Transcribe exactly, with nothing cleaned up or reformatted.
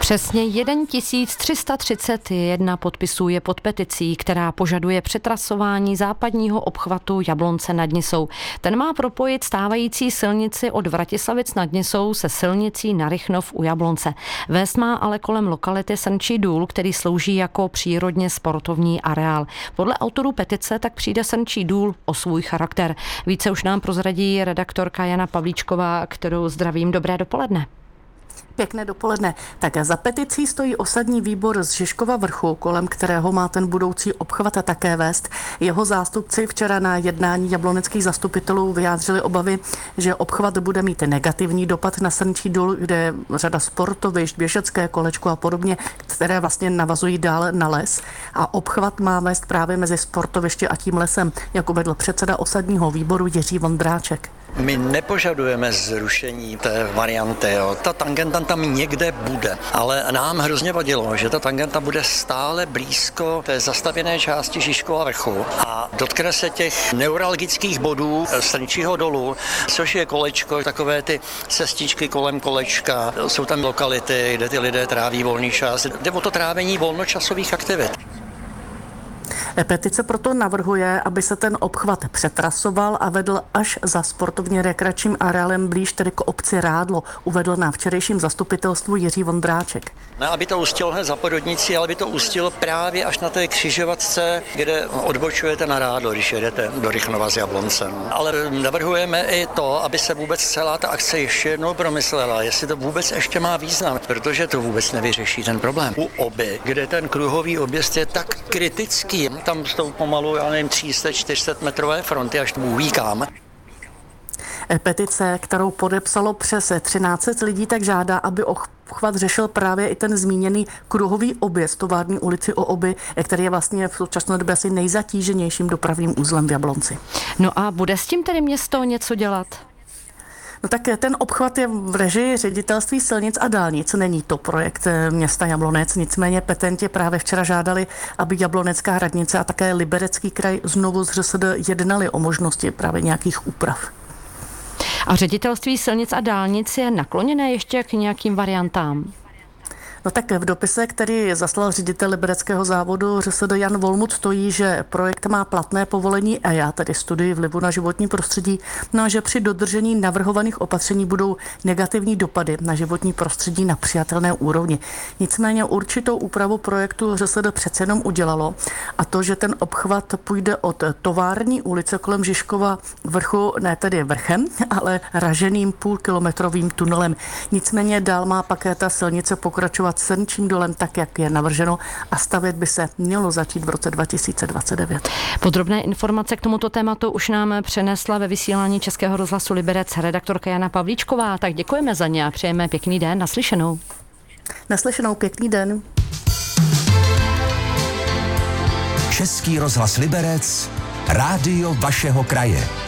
Přesně tisíc tři sta třicet jedna podpisů je pod peticí, která požaduje přetrasování západního obchvatu Jablonce nad Nisou. Ten má propojit stávající silnici od Vratislavic nad Nisou se silnicí na Rychnov u Jablonce. Vést má ale kolem lokality Srnčí důl, který slouží jako přírodně sportovní areál. Podle autorů petice tak přijde Srnčí důl o svůj charakter. Více už nám prozradí redaktorka Jana Pavlíčková, kterou zdravím. Dobré dopoledne. Pěkné dopoledne. Tak za peticí stojí osadní výbor z Žižkova vrchu, kolem kterého má ten budoucí obchvat a také vést. Jeho zástupci včera na jednání jabloneckých zastupitelů vyjádřili obavy, že obchvat bude mít negativní dopad na Srnčí důl, kde je řada sportovišť, běžecké kolečko a podobně, které vlastně navazují dál na les. A obchvat má vést právě mezi sportoviště a tím lesem, jak uvedl předseda osadního výboru Jiří Vondráček. My nepožadujeme zrušení té varianty, jo. Ta tangenta tam někde bude, ale nám hrozně vadilo, že ta tangenta bude stále blízko té zastavěné části Žižkova vrchu a dotkne se těch neuralgických bodů Srnčího dolu, což je kolečko, takové ty cestičky kolem kolečka, jsou tam lokality, kde ty lidé tráví volný čas, jde o to trávení volnočasových aktivit. Petice proto navrhuje, aby se ten obchvat přetrasoval a vedl až za sportovně rekreačním areálem blíž tedy k obci Rádlo, uvedl na včerejším zastupitelstvu Jiří Vondráček. Ne, aby to ustilo hned za Pododnicí, ale aby to ustilo právě až na té křižovatce, kde odbočujete na Rádlo, když jedete do Rychnova z Jablonce. Ale navrhujeme i to, aby se vůbec celá ta akce ještě jednou promyslela, jestli to vůbec ještě má význam, protože to vůbec nevyřeší ten problém. U Oby, kde ten kruhový objezd je tak kritický, tam jsou pomalu, já nevím, tři sta čtyři sta metrové fronty, až Bůh kam. Petice, kterou podepsalo přes třináct set lidí, tak žádá, aby obchvat řešil právě i ten zmíněný kruhový objezd tovární ulici o Oby, který je vlastně v současné době asi nejzatíženějším dopravním uzlem v Jablonci. No a bude s tím tedy město něco dělat? No tak ten obchvat je v režii Ředitelství silnic a dálnic. Není to projekt města Jablonec, nicméně petenti právě včera žádali, aby Jablonecká radnice a také Liberecký kraj znovu z ŘSD jednali o možnosti právě nějakých úprav. A Ředitelství silnic a dálnic je nakloněné ještě k nějakým variantám? No tak v dopise, který zaslal ředitel libereckého závodu ŘSD Jan Volmut, stojí, že projekt má platné povolení E I A, tedy studii vlivu na životní prostředí, no a že při dodržení navrhovaných opatření budou negativní dopady na životní prostředí na přijatelné úrovni. Nicméně určitou úpravu projektu ŘSD přece jenom udělalo, a to, že ten obchvat půjde od tovární ulice kolem Žižkova vrchu, ne tedy vrchem, ale raženým půlkilometrovým tunelem. Nicméně dál má pak ta silnice pokračovat Srnčím dolem tak, jak je navrženo, a stavět by se mělo začít v roce dva tisíce dvacet devět. Podrobné informace k tomuto tématu už nám přenesla ve vysílání Českého rozhlasu Liberec redaktorka Jana Pavlíčková. Tak děkujeme za ně a přejeme pěkný den. Naslyšenou. Naslyšenou, pěkný den. Český rozhlas Liberec, rádio vašeho kraje.